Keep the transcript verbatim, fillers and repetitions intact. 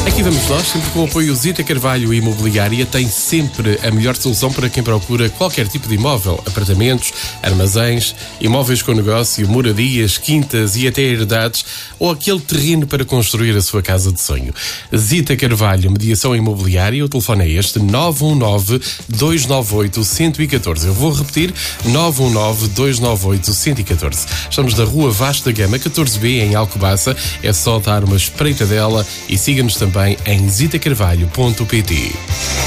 Aqui vamos nós, sempre com o apoio Zita Carvalho Imobiliária, tem sempre a melhor solução para quem procura qualquer tipo de imóvel, apartamentos, armazéns, imóveis com negócio, moradias, quintas e até herdades, ou aquele terreno para construir a sua casa de sonho. Zita Carvalho, mediação imobiliária, o telefone é este, nove um nove, dois nove oito, um zero um quatro. Eu vou repetir, nove um nove, dois nove oito, um zero um quatro. Estamos da Rua Vasta Gama, catorze B, em Alcobaça. É só dar uma espreitadela e siga-nos também em zita carvalho ponto pt.